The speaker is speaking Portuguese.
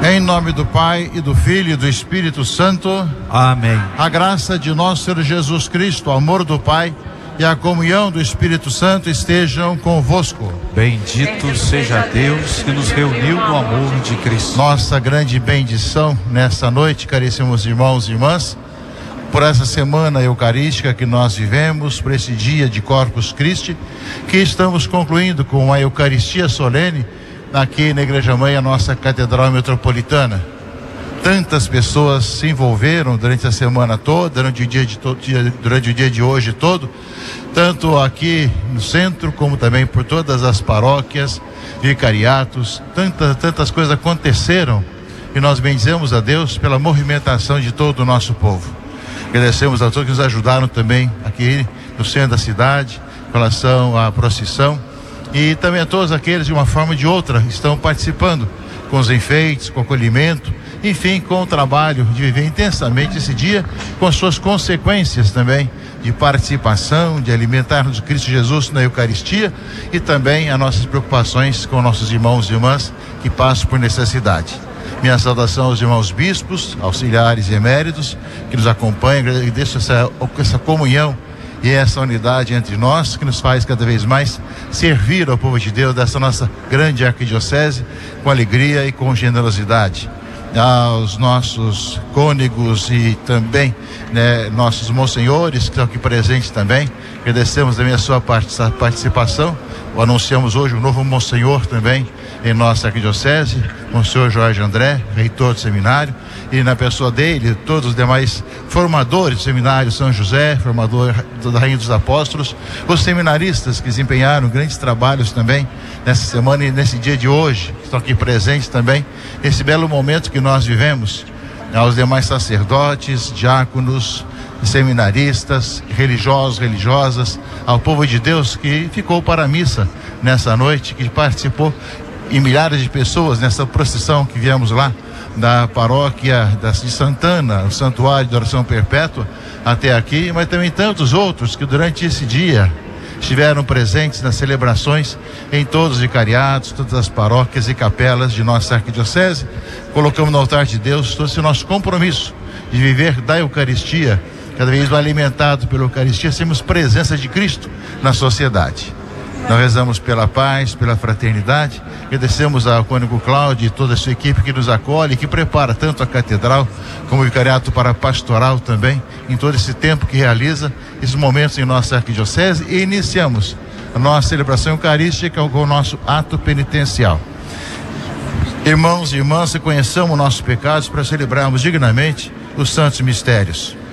Em nome do Pai, e do Filho, e do Espírito Santo. Amém. A graça de nosso Senhor Jesus Cristo, o amor do Pai e a comunhão do Espírito Santo estejam convosco. Bendito seja Deus que nos reuniu no amor de Cristo. Nossa grande bendição nessa noite, caríssimos irmãos e irmãs, por essa semana eucarística que nós vivemos, por esse dia de Corpus Christi, que estamos concluindo com a Eucaristia solene aqui na Igreja Mãe, a nossa Catedral Metropolitana. Tantas pessoas se envolveram durante a semana toda, durante o dia de hoje todo, tanto aqui no centro como também por todas as paróquias, vicariatos, tantas coisas aconteceram, e nós bendizemos a Deus pela movimentação de todo o nosso povo. Agradecemos a todos que nos ajudaram também aqui no centro da cidade, com relação à procissão, e também a todos aqueles, de uma forma ou de outra, estão participando com os enfeites, com o acolhimento, enfim, com o trabalho de viver intensamente esse dia, com as suas consequências também de participação, de alimentarmos Cristo Jesus na Eucaristia, e também as nossas preocupações com nossos irmãos e irmãs que passam por necessidade. Minha saudação aos irmãos bispos, auxiliares e eméritos que nos acompanham. Agradeço essa comunhão e essa unidade entre nós, que nos faz cada vez mais servir ao povo de Deus dessa nossa grande arquidiocese com alegria e com generosidade. Aos nossos cônegos e também nossos monsenhores que estão aqui presentes também, agradecemos também a sua participação. Anunciamos hoje um novo monsenhor também em nossa arquidiocese, Monsenhor Jorge André, reitor do seminário, e na pessoa dele, todos os demais formadores do seminário São José, formador da Rainha dos Apóstolos, os seminaristas que desempenharam grandes trabalhos também nessa semana e nesse dia de hoje, que estão aqui presentes também, esse belo momento que nós vivemos, aos demais sacerdotes, diáconos, seminaristas, religiosos, religiosas, ao povo de Deus que ficou para a missa nessa noite, que participou, e milhares de pessoas nessa procissão que viemos lá da paróquia de Santana, o Santuário de Oração Perpétua, até aqui, mas também tantos outros que durante esse dia estiveram presentes nas celebrações em todos os vicariatos, todas as paróquias e capelas de nossa arquidiocese. Colocamos no altar de Deus todo esse nosso compromisso de viver da Eucaristia, cada vez mais alimentado pela Eucaristia, sermos presença de Cristo na sociedade. Nós rezamos pela paz, pela fraternidade, agradecemos ao cônego Cláudio e toda a sua equipe que nos acolhe, que prepara tanto a catedral como o vicariato para a pastoral também, em todo esse tempo que realiza esses momentos em nossa arquidiocese, e iniciamos a nossa celebração eucarística com o nosso ato penitencial. Irmãos e irmãs, reconheçamos nossos pecados para celebrarmos dignamente os santos mistérios.